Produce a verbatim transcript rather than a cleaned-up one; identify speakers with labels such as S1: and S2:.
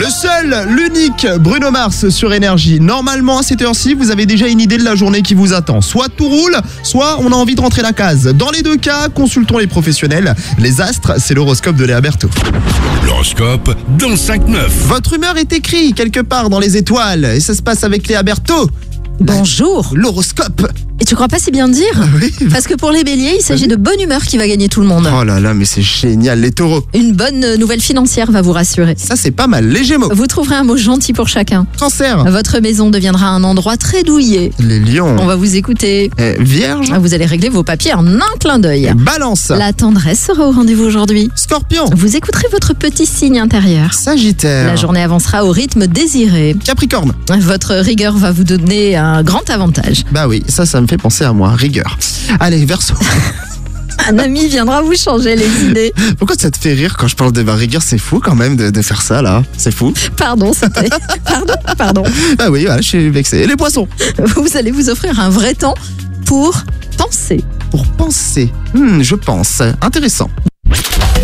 S1: Le seul, l'unique Bruno Mars sur Énergie. Normalement, à cette heure-ci, vous avez déjà une idée de la journée qui vous attend. Soit tout roule, soit on a envie de rentrer la case. Dans les deux cas, consultons les professionnels. Les astres, c'est l'horoscope de Léa Berthaud.
S2: L'horoscope dans cinq neuf.
S1: Votre humeur est écrite quelque part dans les étoiles. Et ça se passe avec Léa Berthaud.
S3: Bonjour.
S1: L'horoscope.
S3: Et tu crois pas si bien dire?
S1: Oui.
S3: Parce que pour les béliers, il s'agit de bonne humeur qui va gagner tout le monde.
S1: Oh là là, mais c'est génial, les taureaux.
S3: Une bonne nouvelle financière va vous rassurer.
S1: Ça, c'est pas mal. Les gémeaux.
S3: Vous trouverez un mot gentil pour chacun.
S1: Cancer.
S3: Votre maison deviendra un endroit très douillet.
S1: Les lions.
S3: On va vous écouter.
S1: Eh, Vierge.
S3: Vous allez régler vos papiers en un clin d'œil.
S1: Balance.
S3: La tendresse sera au rendez-vous aujourd'hui.
S1: Scorpion.
S3: Vous écouterez votre petit signe intérieur.
S1: Sagittaire.
S3: La journée avancera au rythme désiré.
S1: Capricorne.
S3: Votre rigueur va vous donner un grand avantage.
S1: Bah oui, ça, ça me fait penser à moi. Rigueur. Allez, Verseau.
S3: Un ami viendra vous changer les idées.
S1: Pourquoi ça te fait rire quand je parle de ma rigueur? C'est fou quand même de, de faire ça là. C'est fou.
S3: Pardon, c'était... Pardon, pardon.
S1: Ah oui, voilà, je suis vexé. Et les poissons.
S3: Vous allez vous offrir un vrai temps pour penser.
S1: Pour penser. Hmm, je pense. Intéressant.